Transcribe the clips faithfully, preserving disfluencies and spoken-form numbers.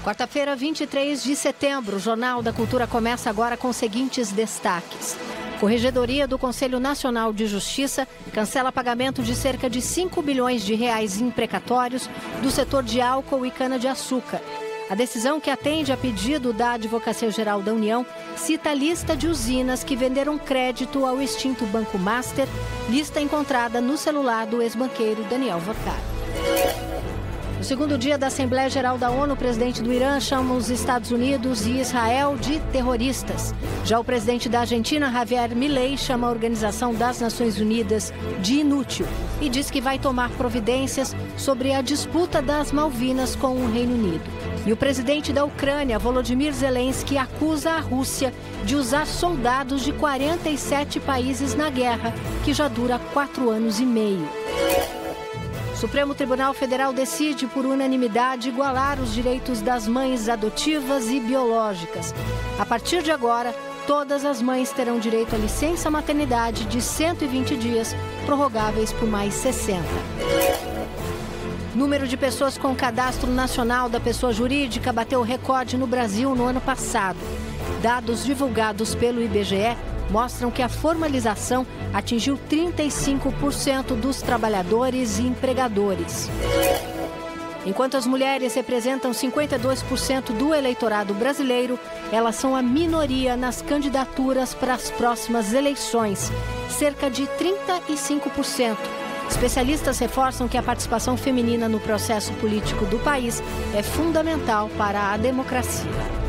Quarta-feira, vinte e três de setembro, o Jornal da Cultura começa agora com os seguintes destaques. Corregedoria do Conselho Nacional de Justiça cancela pagamento de cerca de cinco bilhões de reais em precatórios do setor de álcool e cana-de-açúcar. A decisão, que atende a pedido da Advocacia Geral da União, cita a lista de usinas que venderam crédito ao extinto Banco Master, lista encontrada no celular do ex-banqueiro Daniel Vorcaro. No segundo dia da Assembleia Geral da ONU, o presidente do Irã chama os Estados Unidos e Israel de terroristas. Já o presidente da Argentina, Javier Milei, chama a Organização das Nações Unidas de inútil e diz que vai tomar providências sobre a disputa das Malvinas com o Reino Unido. E o presidente da Ucrânia, Volodymyr Zelensky, acusa a Rússia de usar soldados de quarenta e sete países na guerra, que já dura quatro anos e meio. O Supremo Tribunal Federal decide por unanimidade igualar os direitos das mães adotivas e biológicas. A partir de agora, todas as mães terão direito à licença maternidade de cento e vinte dias, prorrogáveis por mais sessenta. Número de pessoas com cadastro nacional da pessoa jurídica bateu recorde no Brasil no ano passado. Dados divulgados pelo I B G E mostram que a formalização atingiu trinta e cinco por cento dos trabalhadores e empregadores. Enquanto as mulheres representam cinquenta e dois por cento do eleitorado brasileiro, elas são a minoria nas candidaturas para as próximas eleições, cerca de trinta e cinco por cento. Especialistas reforçam que a participação feminina no processo político do país é fundamental para a democracia.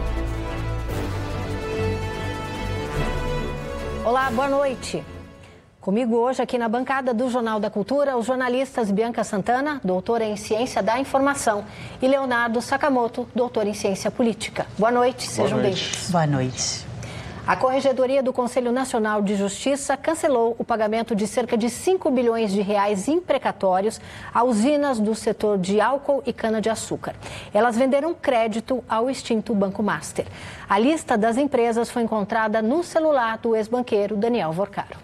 Olá, boa noite. Comigo hoje aqui na bancada do Jornal da Cultura, os jornalistas Bianca Santana, doutora em Ciência da Informação, e Leonardo Sakamoto, doutor em Ciência Política. Boa noite, sejam bem-vindos. Boa noite. A Corregedoria do Conselho Nacional de Justiça cancelou o pagamento de cerca de cinco bilhões de reais em precatórios a usinas do setor de álcool e cana-de-açúcar. Elas venderam crédito ao extinto Banco Master. A lista das empresas foi encontrada no celular do ex-banqueiro Daniel Vorcaro.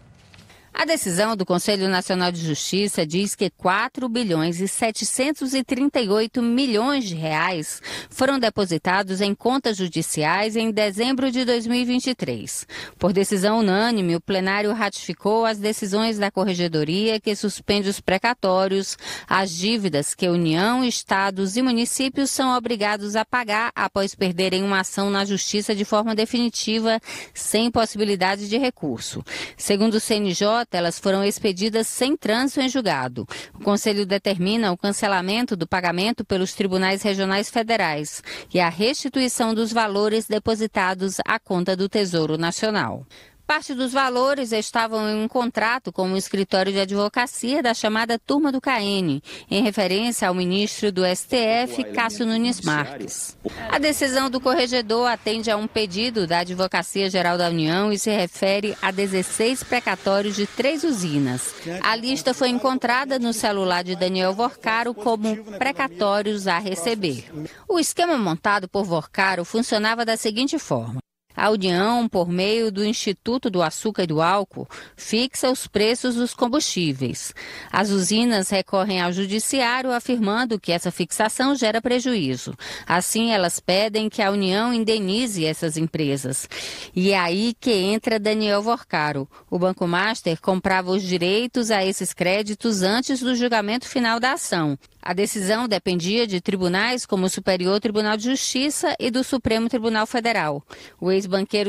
A decisão do Conselho Nacional de Justiça diz que quatro bilhões e setecentos e trinta e oito milhões de reais foram depositados em contas judiciais em dezembro de dois mil e vinte e três. Por decisão unânime, o plenário ratificou as decisões da Corregedoria que suspende os precatórios, as dívidas que a União, estados e municípios são obrigados a pagar após perderem uma ação na Justiça de forma definitiva, sem possibilidade de recurso. Segundo o C N J, elas foram expedidas sem trânsito em julgado. O Conselho determina o cancelamento do pagamento pelos tribunais regionais federais e a restituição dos valores depositados à conta do Tesouro Nacional. Parte dos valores estavam em um contrato com o escritório de advocacia da chamada Turma do K N, em referência ao ministro do S T F, Cássio Nunes Marques. A decisão do corregedor atende a um pedido da Advocacia Geral da União e se refere a dezesseis precatórios de três usinas. A lista foi encontrada no celular de Daniel Vorcaro como precatórios a receber. O esquema montado por Vorcaro funcionava da seguinte forma. A União, por meio do Instituto do Açúcar e do Álcool, fixa os preços dos combustíveis. As usinas recorrem ao judiciário afirmando que essa fixação gera prejuízo. Assim, elas pedem que a União indenize essas empresas. E é aí que entra Daniel Vorcaro. O Banco Master comprava os direitos a esses créditos antes do julgamento final da ação. A decisão dependia de tribunais como o Superior Tribunal de Justiça e do Supremo Tribunal Federal. O ex-banqueiro